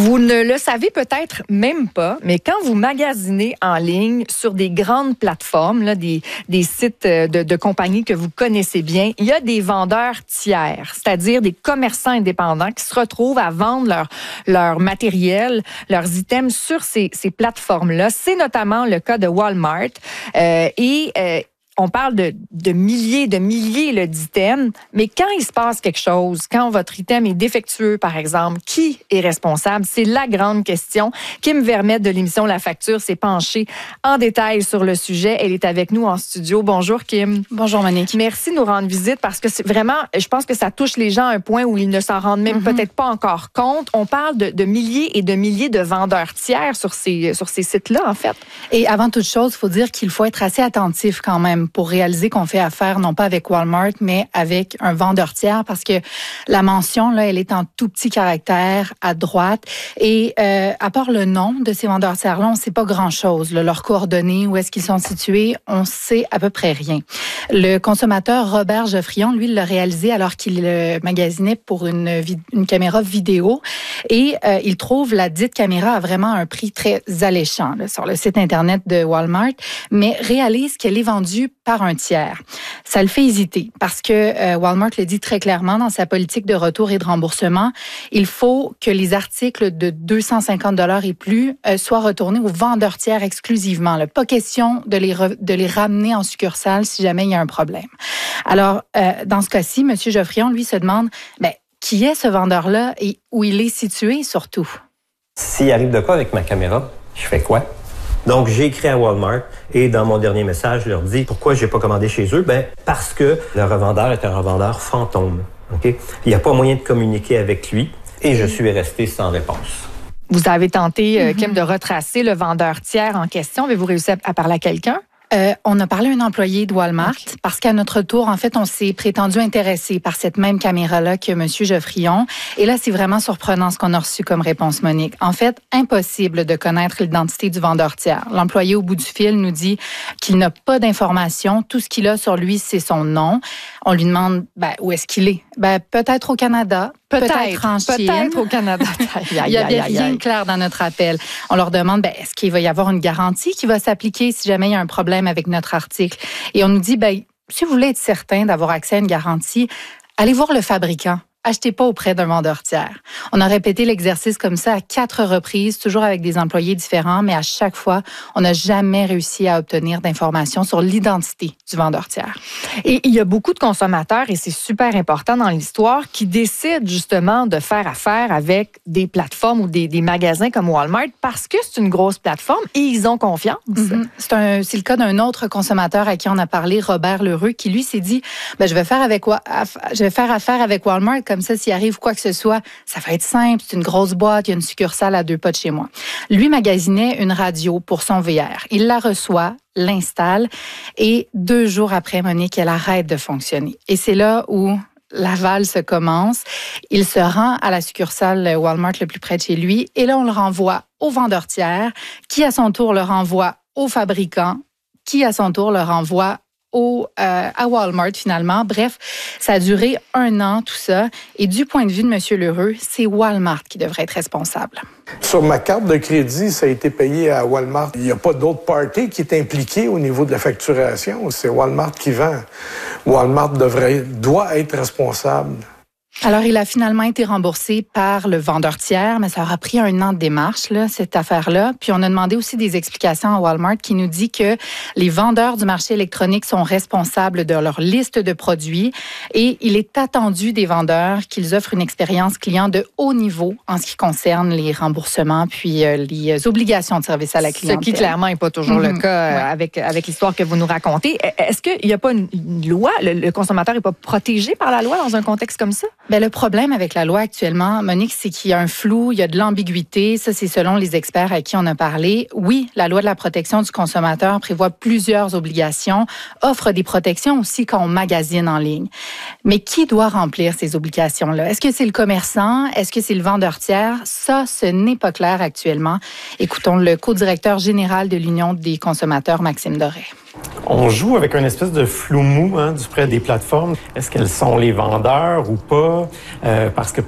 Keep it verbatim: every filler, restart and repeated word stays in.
Vous ne le savez peut-être même pas, mais quand vous magasinez en ligne sur des grandes plateformes, là, des, des sites de, de compagnies que vous connaissez bien, il y a des vendeurs tiers, c'est-à-dire des commerçants indépendants qui se retrouvent à vendre leur, leur matériel, leurs items sur ces, ces plateformes-là. C'est notamment le cas de Walmart. Euh, et euh, on parle de, de milliers, de milliers là, d'items, mais quand il se passe quelque chose, quand votre item est défectueux, par exemple, qui est responsable? C'est la grande question. Kim Vermette de l'émission La Facture s'est penchée en détail sur le sujet. Elle est avec nous en studio. Bonjour, Kim. Bonjour, Monique. Merci de nous rendre visite parce que c'est vraiment, je pense que ça touche les gens à un point où ils ne s'en rendent même mm-hmm. peut-être pas encore compte. On parle de, de milliers et de milliers de vendeurs tiers sur ces, sur ces sites-là, en fait. Et avant toute chose, il faut dire qu'il faut être assez attentif quand même pour réaliser qu'on fait affaire non pas avec Walmart, mais avec un vendeur tiers, parce que la mention, là, elle est en tout petit caractère à droite. Et euh, à part le nom de ces vendeurs tiers-là, on ne sait pas grand-chose. Là, leurs coordonnées, où est-ce qu'ils sont situés, on sait à peu près rien. Le consommateur Robert Geoffrion, lui, l'a réalisé alors qu'il euh, magasinait pour une, une caméra vidéo. Et euh, il trouve la dite caméra à vraiment un prix très alléchant là, sur le site Internet de Walmart, mais réalise qu'elle est vendue par un tiers. Ça le fait hésiter parce que euh, Walmart le dit très clairement dans sa politique de retour et de remboursement. Il faut que les articles de deux cent cinquante dollars et plus euh, soient retournés aux vendeurs tiers exclusivement. Là. Pas question de les, re- de les ramener en succursale si jamais il y a un problème. Alors, euh, dans ce cas-ci, M. Geoffrion, lui, se demande ben, qui est ce vendeur-là et où il est situé surtout. S'il arrive de quoi avec ma caméra, je fais quoi? Donc, j'ai écrit à Walmart et dans mon dernier message, je leur dis pourquoi j'ai pas commandé chez eux. Ben parce que le revendeur est un revendeur fantôme. Okay? Il n'y a pas moyen de communiquer avec lui et je suis resté sans réponse. Vous avez tenté, mm-hmm. Kim, de retracer le vendeur tiers en question. Avez-vous réussi à parler à quelqu'un? Euh, on a parlé à un employé de Walmart okay. parce qu'à notre tour, en fait, on s'est prétendu intéressé par cette même caméra-là que M. Geoffrion. Et là, c'est vraiment surprenant ce qu'on a reçu comme réponse, Monique. En fait, impossible de connaître l'identité du vendeur tiers. L'employé au bout du fil nous dit qu'il n'a pas d'informations. Tout ce qu'il a sur lui, c'est son nom. On lui demande ben, où est-ce qu'il est. Ben, peut-être au Canada. Peut-être, peut-être en Chine. Peut-être au Canada. Il n'y avait rien de clair dans notre appel. On leur demande, ben, est-ce qu'il va y avoir une garantie qui va s'appliquer si jamais il y a un problème avec notre article? Et on nous dit, ben, si vous voulez être certain d'avoir accès à une garantie, allez voir le fabricant. Achetez pas auprès d'un vendeur tiers. On a répété l'exercice comme ça à quatre reprises, toujours avec des employés différents, mais à chaque fois, on n'a jamais réussi à obtenir d'informations sur l'identité du vendeur tiers. Et il y a beaucoup de consommateurs, et c'est super important dans l'histoire, qui décident justement de faire affaire avec des plateformes ou des, des magasins comme Walmart parce que c'est une grosse plateforme et ils ont confiance. Mm-hmm. C'est, un, c'est le cas d'un autre consommateur à qui on a parlé, Robert Lheureux, qui lui s'est dit, ben, je vais faire avec, je vais faire affaire avec Walmart. Comme ça, s'il arrive quoi que ce soit, ça va être simple. C'est une grosse boîte, il y a une succursale à deux pas de chez moi. Lui magasinait une radio pour son V R. Il la reçoit, l'installe et deux jours après, Monique, elle arrête de fonctionner. Et c'est là où la valse commence. Il se rend à la succursale Walmart le plus près de chez lui et là, on le renvoie au vendeur tiers qui, à son tour, le renvoie au fabricant qui, à son tour, le renvoie Au, euh, à Walmart, finalement. Bref, ça a duré un an, tout ça. Et du point de vue de M. Lheureux, c'est Walmart qui devrait être responsable. Sur ma carte de crédit, ça a été payé à Walmart. Il n'y a pas d'autre party qui est impliqué au niveau de la facturation. C'est Walmart qui vend. Walmart devrait, doit être responsable. Alors, il a finalement été remboursé par le vendeur tiers, mais ça aura pris un an de démarche, là, cette affaire-là. Puis, on a demandé aussi des explications à Walmart qui nous dit que les vendeurs du marché électronique sont responsables de leur liste de produits et il est attendu des vendeurs qu'ils offrent une expérience client de haut niveau en ce qui concerne les remboursements puis euh, les obligations de service à la clientèle. Ce qui, clairement, n'est pas toujours mm-hmm. le cas ouais. avec, avec l'histoire que vous nous racontez. Est-ce qu'il n'y a pas une loi? Le, le consommateur n'est pas protégé par la loi dans un contexte comme ça? Bien, le problème avec la loi actuellement, Monique, c'est qu'il y a un flou, il y a de l'ambiguïté. Ça, c'est selon les experts à qui on a parlé. Oui, la loi de la protection du consommateur prévoit plusieurs obligations, offre des protections aussi quand on magasine en ligne. Mais qui doit remplir ces obligations-là? Est-ce que c'est le commerçant? Est-ce que c'est le vendeur tiers? Ça, ce n'est pas clair actuellement. Écoutons le co-directeur général de l'Union des consommateurs, Maxime Doré. On joue avec une espèce de flou mou hein, du près des plateformes. Est-ce qu'elles sont les vendeurs ou pas? Euh, parce que